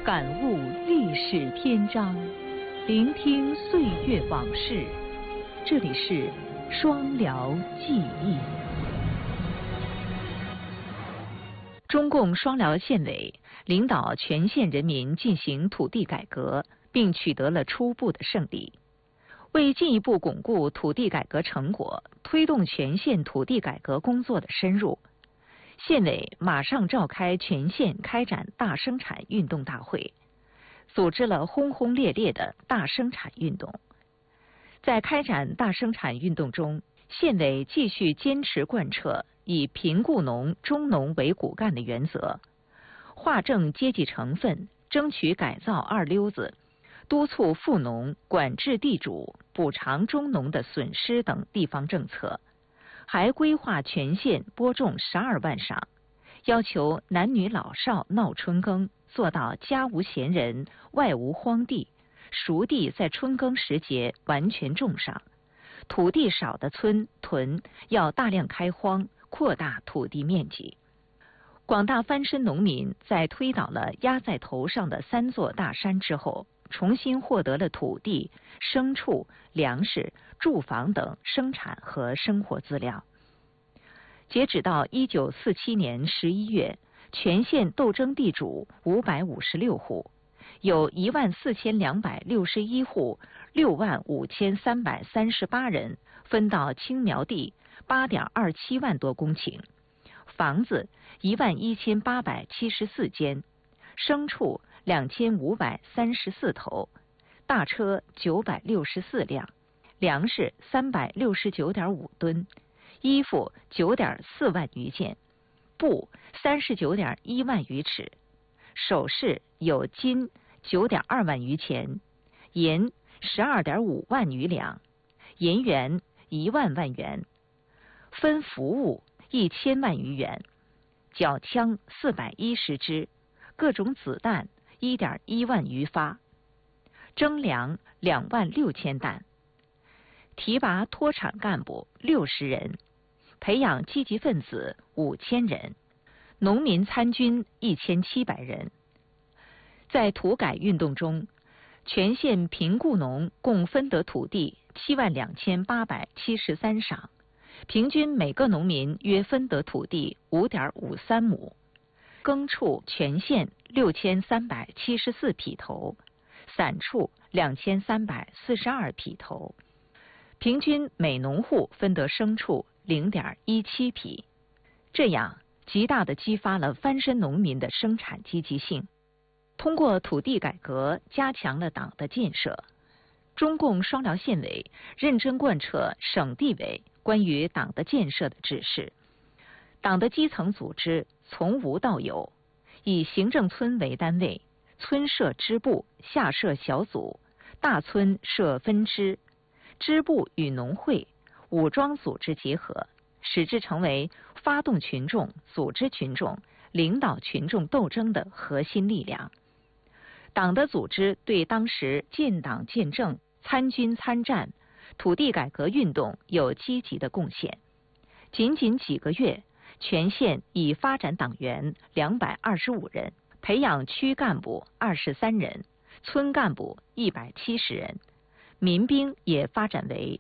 感悟历史篇章，聆听岁月往事。这里是双辽记忆。中共双辽县委领导全县人民进行土地改革，并取得了初步的胜利。为进一步巩固土地改革成果，推动全县土地改革工作的深入，县委马上召开全县开展大生产运动大会，组织了轰轰烈烈的大生产运动。在开展大生产运动中，县委继续坚持贯彻以贫雇农、中农为骨干的原则，划正阶级成分，争取改造二流子，督促富农管制地主、补偿中农的损失等地方政策，还规划全县播种12万晌，要求男女老少闹春耕，做到家无闲人，外无荒地，熟地在春耕时节完全种上，土地少的村屯要大量开荒，扩大土地面积。广大翻身农民在推倒了压在头上的3座大山之后，重新获得了土地、牲畜、粮食、住房等生产和生活资料。截止到1947年11月，全县斗争地主556户，有14261户，65338人分到青苗地8.27万多公顷，房子11874间，牲畜2534头，大车964辆，粮食369.5吨，衣服9.4万余件，布39.1万余尺，首饰有金9.2万余钱，银12.5万余两，银元1万万元，分服务1000万余元，缴枪410支，各种子弹1.1万余发，征粮2万6千担，提拔脱产干部60人，培养积极分子5000人，农民参军1700人。在土改运动中，全县贫雇农共分得土地72873晌，平均每个农民约分得土地5.53亩，耕畜全县6374匹头，散畜2342匹头，平均每农户分得牲畜0.17匹，这样极大地激发了翻身农民的生产积极性。通过土地改革，加强了党的建设。中共双辽县委认真贯彻省地委关于党的建设的指示，党的基层组织从无到有，以行政村为单位，村设支部，下设小组，大村设分支，支部与农会、武装组织结合，使之成为发动群众、组织群众、领导群众斗争的核心力量。党的组织对当时建党建政、参军参战、土地改革运动有积极的贡献。仅仅几个月，全县已发展党员225人，培养区干部23人，村干部170人，民兵也发展为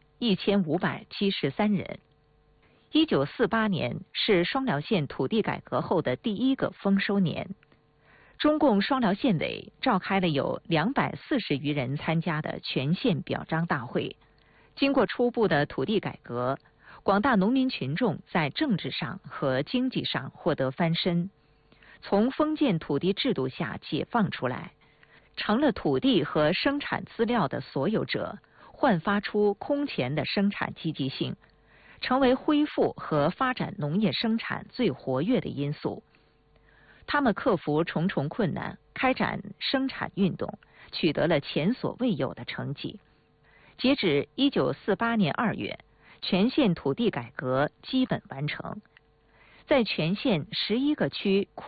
1573人。1948年是双辽县土地改革后的第一个丰收年。中共双辽县委召开了有240余人参加的全县表彰大会。经过初步的土地改革，广大农民群众在政治上和经济上获得翻身，从封建土地制度下解放出来，成了土地和生产资料的所有者，焕发出空前的生产积极性，成为恢复和发展农业生产最活跃的因素。他们克服重重困难，开展生产运动，取得了前所未有的成绩。截止1948年2月，全县土地改革基本完成，在全县11个区